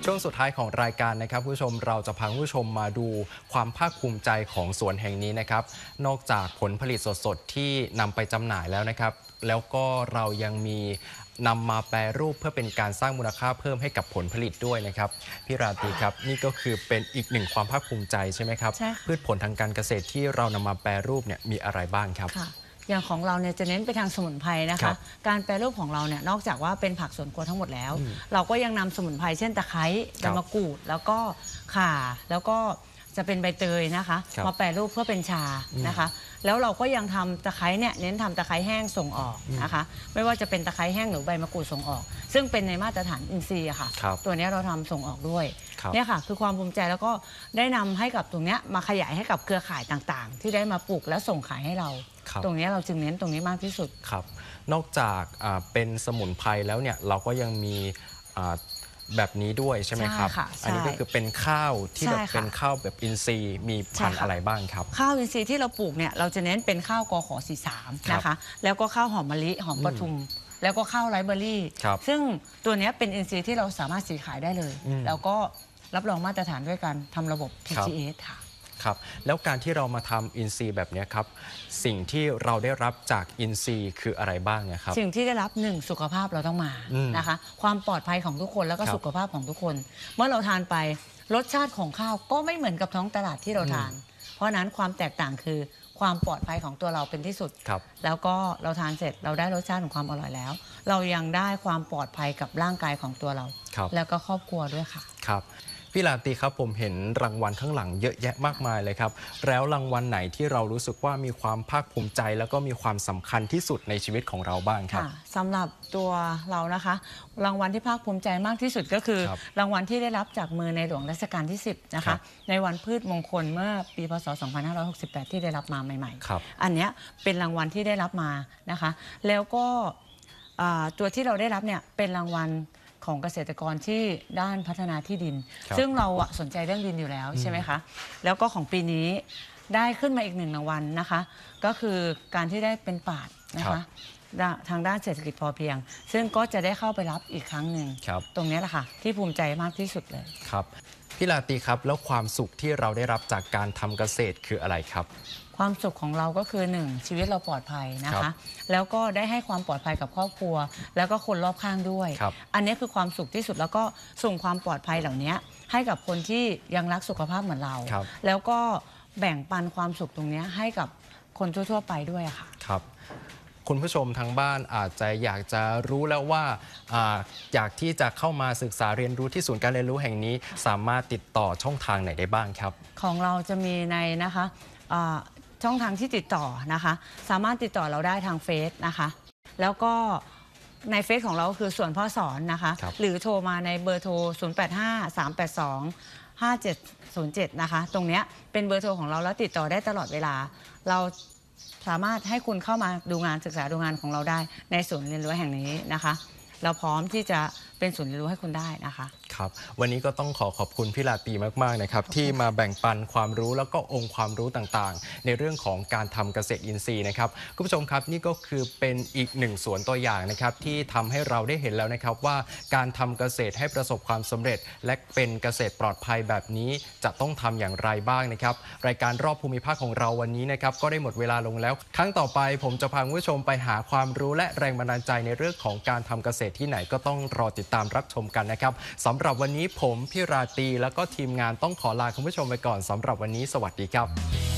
ช่วงสุดท้ายของรายการนะครับผู้ชมเราจะพาผู้ชมมาดูความภาคภูมิใจของสวนแห่งนี้นะครับนอกจากผลผลิตสดๆที่นำไปจำหน่ายแล้วนะครับแล้วก็เรายังมีนำมาแปรรูปเพื่อเป็นการสร้างมูลค่าเพิ่มให้กับผลผลิตด้วยนะครับพี่ราตรีครับนี่ก็คือเป็นอีกหนึ่งความภาคภูมิใจใช่ไหมครับพืชผลทางการเกษตรที่เรานำมาแปรรูปเนี่ยมีอะไรบ้างครับอย่างของเราเนี่ยจะเน้นไปทางสมุนไพรนะคะการแปรรูปของเราเนี่ยนอกจากว่าเป็นผักสวนครัวทั้งหมดแล้วเราก็ยังนำสมุนไพรเช่นตะไคร้ใบมะกรูดแล้วก็ข่าแล้วก็จะเป็นใบเตยนะคะมาแปรรูปเพื่อเป็นชานะคะแล้วเราก็ยังทำตะไคร้เนี่ยเน้นทำตะไคร้แห้งส่งออกนะคะไม่ว่าจะเป็นตะไคร้แห้งหรือใบมะกรูดส่งออกซึ่งเป็นในมาตรฐานอินทรีย์ค่ะตัวนี้เราทำส่งออกด้วยเนี่ยค่ะคือความภูมิใจแล้วก็ได้นำให้กับตรงนี้มาขยายให้กับเครือข่ายต่างๆที่ได้มาปลูกและส่งขายให้เราตรงนี้เราจึงเน้นตรงนี้มากที่สุดครับนอกจากเป็นสมุนไพรแล้วเนี่ยเราก็ยังมีแบบนี้ด้วยใช่ไหมครับอันนี้ก็คือเป็นข้าวที่แบบเป็นข้าวแบบอินทรีย์มีพันธุ์อะไรบ้างครับข้าวอินทรีย์ที่เราปลูกเนี่ยเราจะเน้นเป็นข้าวกข43นะคะแล้วก็ข้าวหอมมะลิหอมปทุมแล้วก็ข้าวไรซ์เบอร์รี่ซึ่งตัวนี้เป็นอินทรีย์ที่เราสามารถสีขายได้เลยแล้วก็รับรองมาตรฐานด้วยการทำระบบ TGS ค่ะครับแล้วการที่เรามาทำอินทรีย์แบบนี้ครับสิ่งที่เราได้รับจากอินทรีย์คืออะไรบ้างนะครับสิ่งที่ได้รับ1สุขภาพเราต้องมานะคะความปลอดภัยของทุกคนแล้วก็สุขภาพของทุกคนเมื่อเราทานไปรสชาติของข้าวก็ไม่เหมือนกับท้องตลาดที่เราทานเพราะนั้นความแตกต่างคือความปลอดภัยของตัวเราเป็นที่สุดแล้วก็เราทานเสร็จเราได้รสชาติของความอร่อยแล้วเรายังได้ความปลอดภัยกับร่างกายของตัวเราแล้วก็ครอบครัวด้วยค่ะครับพี่ราตรีครับผมเห็นรางวัลข้างหลังเยอะแยะมากมายเลยครับแล้วรางวัลไหนที่เรารู้สึกว่ามีความภาคภูมิใจแล้วก็มีความสำคัญที่สุดในชีวิตของเราบ้างครับสำหรับตัวเรานะคะรางวัลที่ภาคภูมิใจมากที่สุดก็คือรางวัลที่ได้รับจากมือในหลวงรัชกาลที่10นะคะในวันพืชมงคลเมื่อปีพศ2568ที่ได้รับมาใหม่ๆอันนี้เป็นรางวัลที่ได้รับมานะคะแล้วก็ตัวที่เราได้รับเนี่ยเป็นรางวัลของเกษตรกรที่ด้านพัฒนาที่ดินซึ่งเราสนใจเรื่องดินอยู่แล้วใช่ไหมคะแล้วก็ของปีนี้ได้ขึ้นมาอีก1รางวัลนะคะก็คือการที่ได้เป็นปราชญ์นะคะทางด้านเศรษฐกิจพอเพียงซึ่งก็จะได้เข้าไปรับอีกครั้งหนึ่งตรงนี้แหละค่ะที่ภูมิใจมากที่สุดเลยครับพี่ราตรีครับแล้วความสุขที่เราได้รับจากการทำเกษตรคืออะไรครับความสุขของเราก็คือ1ชีวิตเราปลอดภัยนะคะแล้วก็ได้ให้ความปลอดภัยกับครอบครัวแล้วก็คนรอบข้างด้วยอันนี้คือความสุขที่สุดแล้วก็ส่งความปลอดภัยเหล่านี้ให้กับคนที่ยังรักสุขภาพเหมือนเราแล้วก็แบ่งปันความสุขตรงนี้ให้กับคนทั่วๆไปด้วยค่ะครับคุณผู้ชมทางบ้านอาจจะอยากจะรู้แล้วว่าอยากที่จะเข้ามาศึกษาเรียนรู้ที่ศูนย์การเรียนรู้แห่งนี้สามารถติดต่อช่องทางไหนได้บ้างครับของเราจะมีในนะคะช่องทางที่ติดต่อนะคะสามารถติดต่อเราได้ทางเฟซนะคะแล้วก็ในเฟซของเราคือส่วนพ่อสอนนะคะหรือโทรมาในเบอร์โทร 0853825707 นะคะตรงนี้เป็นเบอร์โทรของเราแล้วติดต่อได้ตลอดเวลาเราสามารถให้คุณเข้ามาดูงานศึกษาดูงานของเราได้ในศูนย์เรียนรู้แห่งนี้นะคะเราพร้อมที่จะเป็นศูนย์เรียนรู้ให้คุณได้นะคะครับวันนี้ก็ต้องขอบคุณพี่ราตรีมากๆนะครับที่มาแบ่งปันความรู้แล้วก็องค์ความรู้ต่างๆในเรื่องของการทำเกษตรอินทรีย์นะครับคุณผู้ชมครับนี่ก็คือเป็นอีกหนึ่งสวนตัวอย่างนะครับที่ทำให้เราได้เห็นแล้วนะครับว่าการทำเกษตรให้ประสบความสำเร็จและเป็นเกษตรปลอดภัยแบบนี้จะต้องทำอย่างไรบ้างนะครับรายการรอบภูมิภาคของเราวันนี้นะครับก็ได้หมดเวลาลงแล้วครั้งต่อไปผมจะพาคุณผู้ชมไปหาความรู้และแรงบันดาลใจในเรื่องของการทำเกษตรที่ไหนก็ต้องรอติดตามรับชมกันนะครับสำหรับวันนี้ผมพี่ราตรีแล้วก็ทีมงานต้องขอลาคุณผู้ชมไปก่อนสำหรับวันนี้สวัสดีครับ